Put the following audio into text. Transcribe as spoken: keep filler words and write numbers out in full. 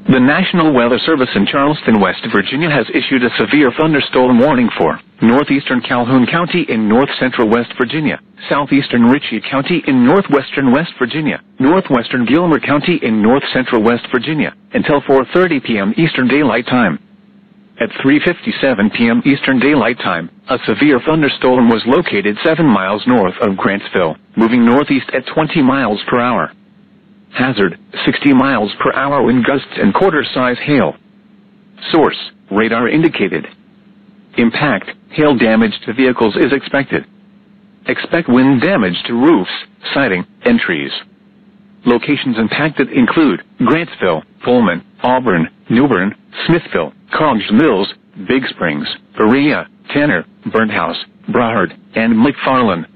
The National Weather Service in Charleston, West Virginia has issued a severe thunderstorm warning for northeastern Calhoun County in north-central West Virginia, southeastern Ritchie County in northwestern West Virginia, northwestern Gilmer County in north-central West Virginia, until four thirty p m Eastern Daylight Time. At three fifty-seven p m Eastern Daylight Time, a severe thunderstorm was located seven miles north of Grantsville, moving northeast at twenty miles per hour. Hazard, sixty miles per hour wind gusts and quarter-size hail. Source, radar indicated. Impact, hail damage to vehicles is expected. Expect wind damage to roofs, siding, and trees. Locations impacted include Grantsville, Pullman, Auburn, New Bern, Smithville, Carthage Mills, Big Springs, Berea, Tanner, Burnt House, Broward, and McFarland.